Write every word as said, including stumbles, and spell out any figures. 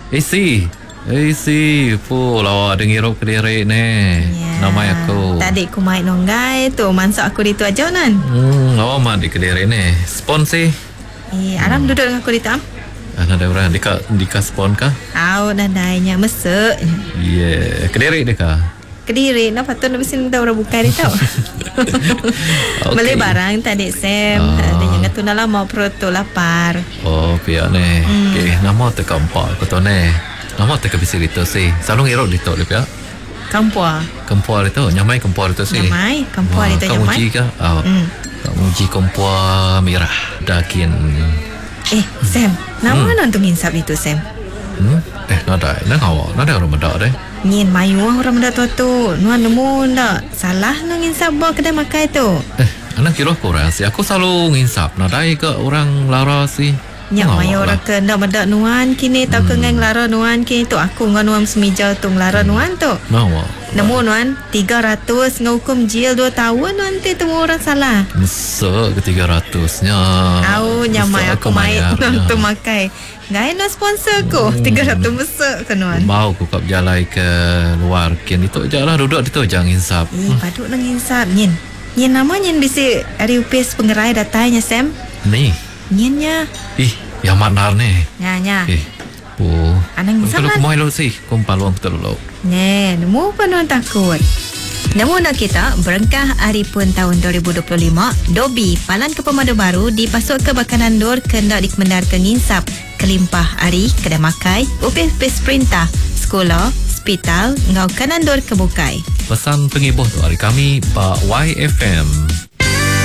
Isi. Isi. Pu lawa dengirup kediri ni. Ya. Nama aku. Tadi aku main nonggai tu. Masuk aku di tu aja nan. Hmm, lawa mah di kediri ni. Spon sih. Eh, aram hmm. duduk dengan aku di tam. Ada orang dika dika spon kah? Au nadainya mesek. Yeah, kediri deka. Kediri, nak patut nak mesti minta orang buka dia tau. Okay. Beli barang tadi Sam. Uh. Ada yang tu nak lama perut tu lapar. Oh, pihak ni. Hmm. Okay, nama tu kampak aku tu ni. Nama tu kebisi itu sih. Selalu ngerok di tu le pihak. Kampua. Kampua itu, nyamai kampua itu sih. Nyamai, kampua itu nyamai. Kamu uji kah? Oh. Hmm. Kamu uji kampua merah. Dakin. Eh, Sam. Nama hmm. nanti nginsap itu Sam. Hmm? Eh, nada. Nada awak. Nada orang benda deh. Nyin mayu orang benda tu tu. Nuan nemu ndak? Salah nak nginsap bawa kedai makan tu. Eh, anak kira kurang sih. Aku selalu nginsap. Nadai ke orang lara sih. Nyak mayu orang ke ndak benda nuan kini tak hmm. ke ngang lara nuan kini tu aku ngan nuan semija tu lara hmm. nuan tu. Nawa. Nemu nuan tiga ratus ngahukum jil dua tahun nuan tu temu orang salah. Mesek ke tiga ratus nya. Au nyamai aku main tu makai. Ngai no sponsor ko hmm. tiga ratus mesek ke nuan. Mau ku kap jalai ke luar kini tu jalah duduk di tu jangan insap. Eh hmm. paduk nang insap nyin. Nyin nama nyin bisi ari upis pengerai datanya Sam. Ni. Nyinya. Ih, yang manar ni. Nya nya. Eh. Oh. Anang insap. Kalau kumai lo sih, kumpal luang betul lo. Ne, nemu apa nuan takut. Namun nak kita berengkah hari pun tahun dua ribu dua puluh lima, Dobi Palan ke Pemadu Baru dipasuk ke Bakanan Dor kendak dikemendar ke nginsap kelimpah hari kedai makai, upis-upis perintah, sekolah, hospital, ngau Kanan Dor kebukai. Pesan pengibuh tu hari kami Pak Y F M.